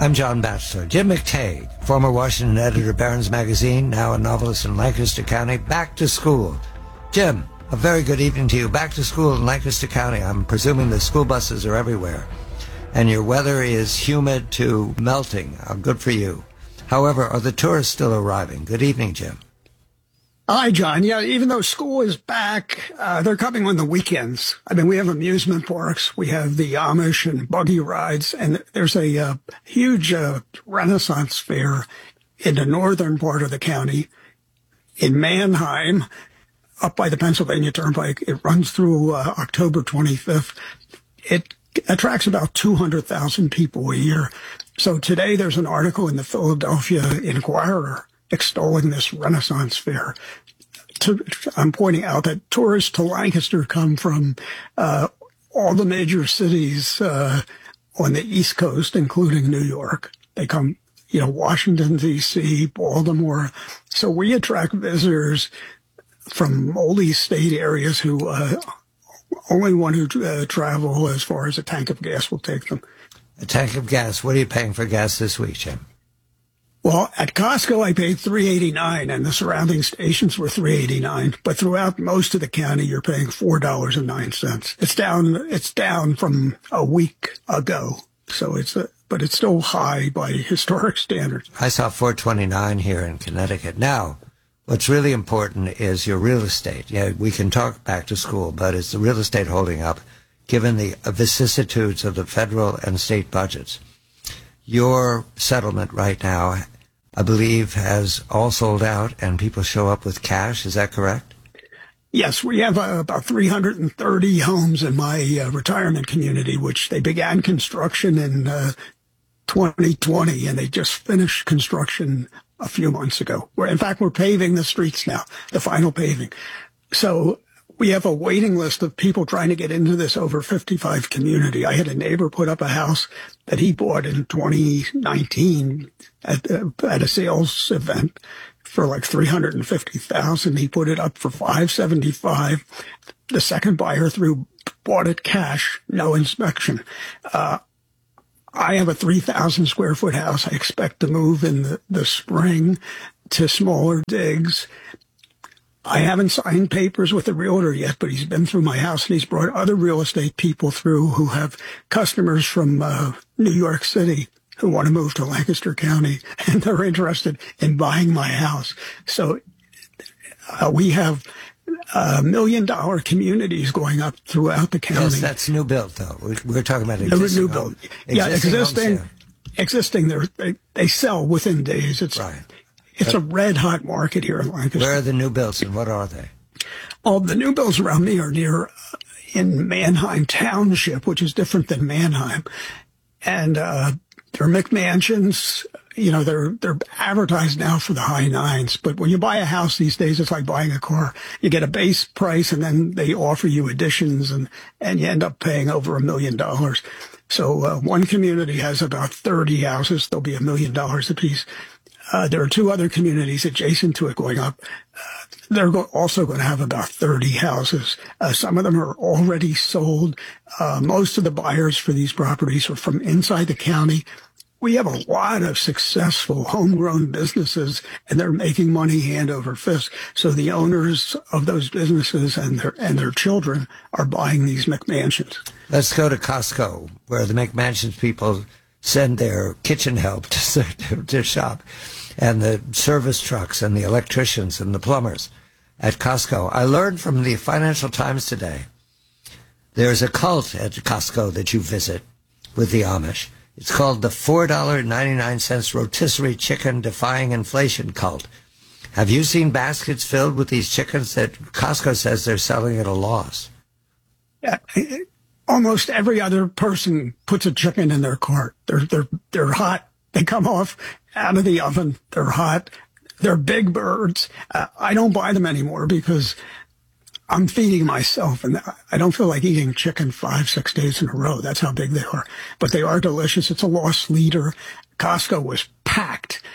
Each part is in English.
I'm John Batchelor. Jim McTague, former Washington editor of Barron's Magazine, now a novelist in Lancaster County, back to school. Jim, a very good evening to you. Back to school in Lancaster County. I'm presuming the school buses are everywhere. And your weather is humid to melting. Good for you. However, are the tourists still arriving? Good evening, Jim. Hi, John. Yeah, even though school is back, they're coming on the weekends. I mean, we have amusement parks. We have the Amish and buggy rides. And there's a huge Renaissance fair in the northern part of the county in Manheim, up by the Pennsylvania Turnpike. It runs through October 25th. It attracts about 200,000 people a year. So today there's an article in the Philadelphia Inquirer extolling this Renaissance fair. I'm pointing out that tourists to Lancaster come from all the major cities on the East Coast, including New York. They come, Washington, D.C., Baltimore. So we attract visitors from all these state areas who only want to travel as far as a tank of gas will take them. A tank of gas. What are you paying for gas this week, Jim? Well, at Costco, I paid $3.89, and the surrounding stations were $3.89. But throughout most of the county, you're paying $4.09. It's down from a week ago. So but it's still high by historic standards. I saw $4.29 here in Connecticut. Now, what's really important is your real estate. Yeah, we can talk back to school, but is the real estate holding up, given the vicissitudes of the federal and state budgets? Your settlement right now, I believe, has all sold out and people show up with cash. Is that correct? Yes, we have about 330 homes in my retirement community, which they began construction in 2020, and they just finished construction a few months ago. In fact, we're paving the streets now, the final paving. So we have a waiting list of people trying to get into this over 55 community. I had a neighbor put up a house that he bought in 2019 at a sales event for like $350,000. He put it up for $575,000. The second buyer bought it cash, no inspection. I have a 3,000 square foot house. I expect to move in the spring to smaller digs. I haven't signed papers with the realtor yet, but he's been through my house and he's brought other real estate people through who have customers from New York City who want to move to Lancaster County, and they're interested in buying my house. So we have $1 million communities going up throughout the county. Yes, that's new build, though. We're talking about existing new build. Yeah, existing. They sell within days. Right. It's a red-hot market here in Lancaster. Where are the new builds, and what are they? Oh, the new builds around me are in Manheim Township, which is different than Manheim. And they're McMansions. They're advertised now for the high nines. But when you buy a house these days, it's like buying a car. You get a base price, and then they offer you additions, and you end up paying over $1 million. So one community has about 30 houses. They'll be $1 million apiece. There are two other communities adjacent to it going up. They're also going to have about 30 houses. Some of them are already sold. Most of the buyers for these properties are from inside the county. We have a lot of successful homegrown businesses, and they're making money hand over fist. So the owners of those businesses and their children are buying these McMansions. Let's go to Costco, where the McMansions people send their kitchen help to shop, and the service trucks and the electricians and the plumbers at Costco. I learned from the Financial Times today there's a cult at Costco that you visit with the Amish. It's called the $4.99 rotisserie chicken defying inflation cult. Have you seen baskets filled with these chickens that Costco says they're selling at a loss? Yeah. Almost every other person puts a chicken in their cart. They're hot. They come out of the oven. They're hot. They're big birds. I don't buy them anymore because I'm feeding myself, and I don't feel like eating chicken 5-6 days in a row. That's how big they are. But they are delicious. It's a loss leader. Costco was packed.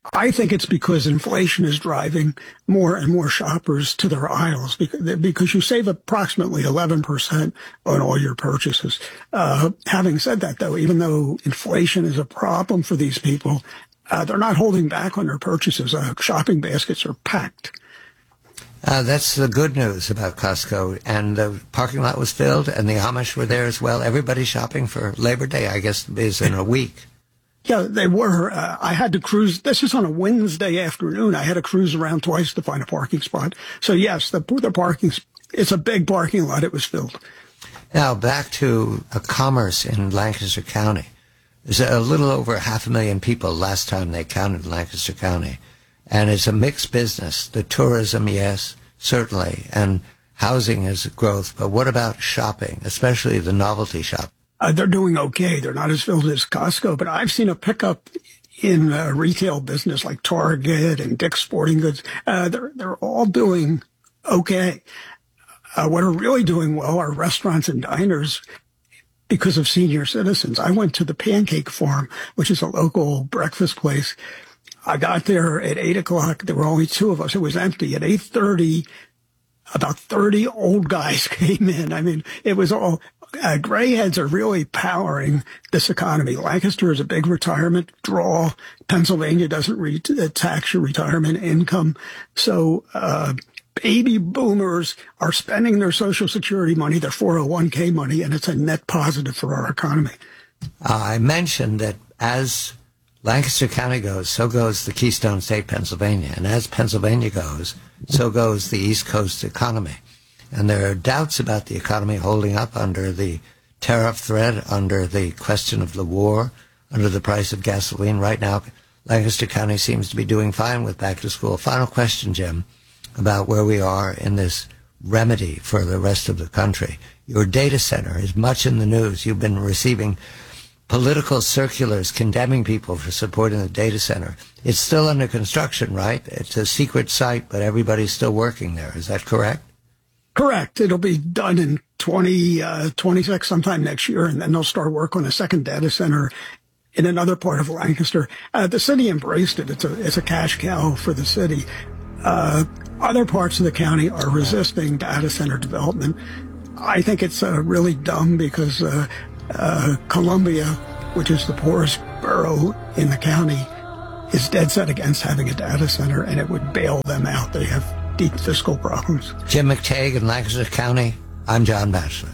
I think it's because inflation is driving more and more shoppers to their aisles because you save approximately 11% on all your purchases. Having said that, though, even though inflation is a problem for these people, they're not holding back on their purchases. Shopping baskets are packed. That's the good news about Costco. And the parking lot was filled, and the Amish were there as well. Everybody shopping for Labor Day, I guess, is in a week. Yeah, they were. I had to cruise. This is on a Wednesday afternoon. I had to cruise around twice to find a parking spot. So, yes, the parking, it's a big parking lot. It was filled. Now, back to commerce in Lancaster County. There's a little over 500,000 people last time they counted Lancaster County. And it's a mixed business. The tourism, yes, certainly. And housing is growth. But what about shopping, especially the novelty shop? They're doing okay. They're not as filled as Costco, but I've seen a pickup in retail business like Target and Dick's Sporting Goods. They're all doing okay. What are really doing well are restaurants and diners because of senior citizens. I went to the Pancake Farm, which is a local breakfast place. I got there at 8 o'clock. There were only two of us. It was empty. At 8:30, about 30 old guys came in. I mean, it was all... gray heads are really powering this economy. Lancaster is a big retirement draw. Pennsylvania doesn't tax your retirement income. So baby boomers are spending their Social Security money, their 401k money, and it's a net positive for our economy. I mentioned that as Lancaster County goes, so goes the Keystone State, Pennsylvania. And as Pennsylvania goes, so goes the East Coast economy. And there are doubts about the economy holding up under the tariff threat, under the question of the war, under the price of gasoline. Right now, Lancaster County seems to be doing fine with back to school. Final question, Jim, about where we are in this remedy for the rest of the country. Your data center is much in the news. You've been receiving political circulars condemning people for supporting the data center. It's still under construction, right? It's a secret site, but everybody's still working there. Is that correct? Correct. It'll be done in 2026 sometime next year, and then they'll start work on a second data center in another part of Lancaster. The city embraced it. It's a cash cow for the city. Other parts of the county are resisting data center development. I think it's really dumb because Columbia, which is the poorest borough in the county, is dead set against having a data center, and it would bail them out. They have deep fiscal problems. Jim McTague in Lancaster County. I'm John Batchelor.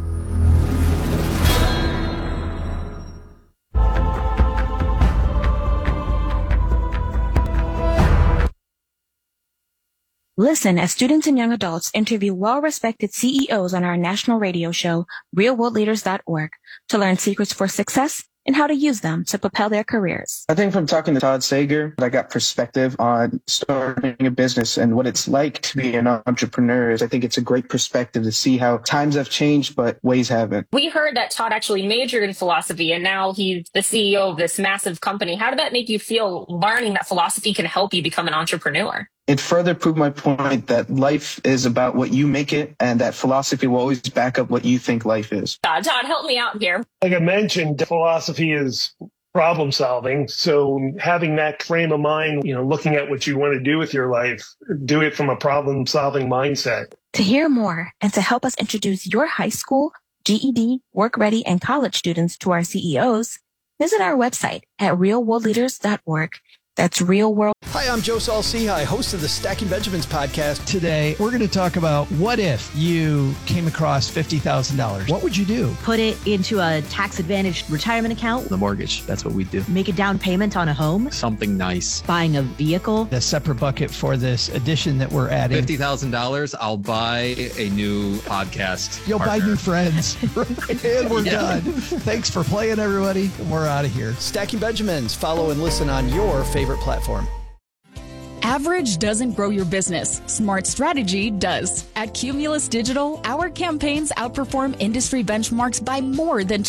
Listen as students and young adults interview well-respected CEOs on our national radio show, realworldleaders.org, to learn secrets for success and how to use them to propel their careers. I think from talking to Todd Sager, I got perspective on starting a business and what it's like to be an entrepreneur. I think it's a great perspective to see how times have changed, but ways haven't. We heard that Todd actually majored in philosophy, and now he's the CEO of this massive company. How did that make you feel, learning that philosophy can help you become an entrepreneur? It further proved my point that life is about what you make it, and that philosophy will always back up what you think life is. Todd, help me out here. Like I mentioned, philosophy is problem solving. So having that frame of mind, looking at what you want to do with your life, do it from a problem solving mindset. To hear more and to help us introduce your high school, GED, work ready, and college students to our CEOs, visit our website at realworldleaders.org. That's Real World. Hi, I'm Joe Saul-Sehy, host of the Stacking Benjamins podcast. Today, we're going to talk about what if you came across $50,000? What would you do? Put it into a tax-advantaged retirement account. The mortgage, that's what we do. Make a down payment on a home. Something nice. Buying a vehicle. A separate bucket for this addition that we're adding. $50,000, I'll buy a new podcast. You'll partner. buy new friends. And we're done. Thanks for playing, everybody. We're out of here. Stacking Benjamins. Follow and listen on your favorite platform. Average doesn't grow your business. Smart strategy does. At Cumulus Digital, our campaigns outperform industry benchmarks by more than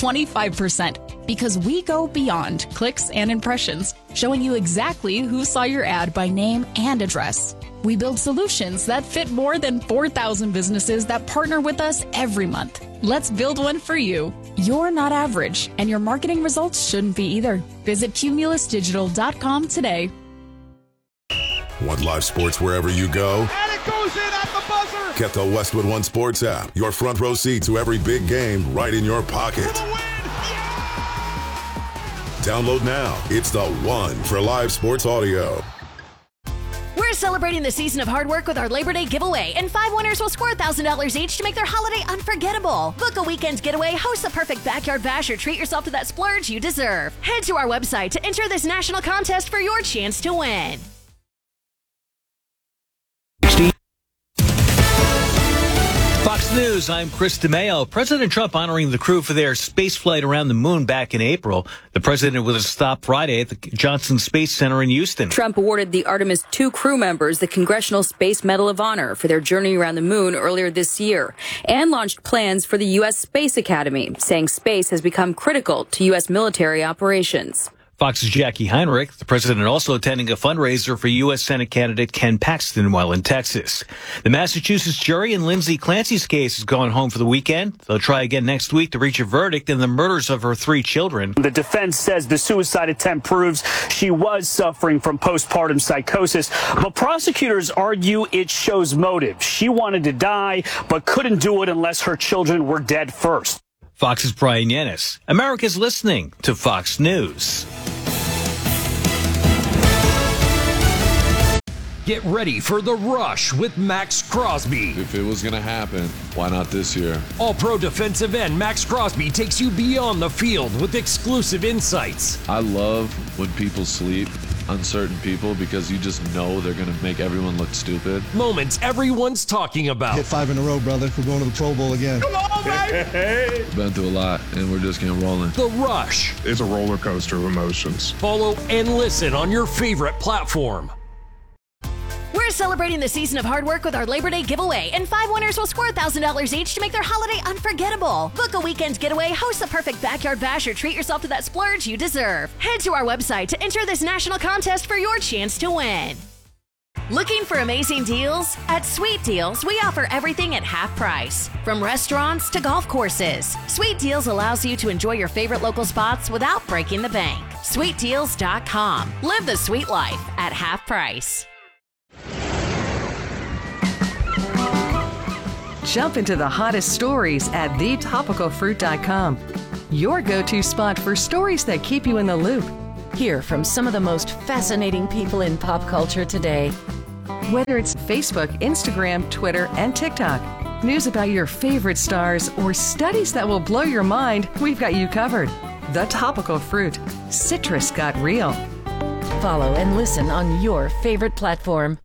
25% because we go beyond clicks and impressions, showing you exactly who saw your ad by name and address. We build solutions that fit more than 4,000 businesses that partner with us every month. Let's build one for you. You're not average, and your marketing results shouldn't be either. Visit cumulusdigital.com today. Want live sports wherever you go? And it goes in at the buzzer! Get the Westwood One Sports app. Your front row seat to every big game right in your pocket. Download now. It's the one for live sports audio. We're celebrating the season of hard work with our Labor Day giveaway, and 5 winners will score $1,000 each to make their holiday unforgettable. Book a weekend getaway, host the perfect backyard bash, or treat yourself to that splurge you deserve. Head to our website to enter this national contest for your chance to win. Fox News, I'm Chris DeMeo. President Trump honoring the crew for their space flight around the moon back in April. The president was a stop Friday at the Johnson Space Center in Houston. Trump awarded the Artemis II crew members the Congressional Space Medal of Honor for their journey around the moon earlier this year and launched plans for the U.S. Space Academy, saying space has become critical to U.S. military operations. Fox's Jackie Heinrich, the president also attending a fundraiser for U.S. Senate candidate Ken Paxton while in Texas. The Massachusetts jury in Lindsay Clancy's case has gone home for the weekend. They'll try again next week to reach a verdict in the murders of her 3 children. The defense says the suicide attempt proves she was suffering from postpartum psychosis, but prosecutors argue it shows motive. She wanted to die, but couldn't do it unless her children were dead first. Fox's Brian Yanis. America's listening to Fox News. Get ready for The Rush with Max Crosby. If it was going to happen, why not this year? All-Pro defensive end Max Crosby takes you beyond the field with exclusive insights. I love when people sleep on certain people because you just know they're going to make everyone look stupid. Moments everyone's talking about. Hit 5 in a row, brother. We're going to the Pro Bowl again. Come on, baby! Been through a lot, and we're just getting rolling. The Rush. It's a roller coaster of emotions. Follow and listen on your favorite platform. We're celebrating the season of hard work with our Labor Day giveaway, and 5 winners will score $1,000 each to make their holiday unforgettable. Book a weekend getaway, host the perfect backyard bash, or treat yourself to that splurge you deserve. Head to our website to enter this national contest for your chance to win. Looking for amazing deals? At Sweet Deals, we offer everything at half price. From restaurants to golf courses, Sweet Deals allows you to enjoy your favorite local spots without breaking the bank. SweetDeals.com. Live the sweet life at half price. Jump into the hottest stories at thetopicalfruit.com. Your go-to spot for stories that keep you in the loop. Hear from some of the most fascinating people in pop culture today. Whether it's Facebook, Instagram, Twitter, and TikTok, news about your favorite stars, or studies that will blow your mind, we've got you covered. The Topical Fruit. Citrus got real. Follow and listen on your favorite platform.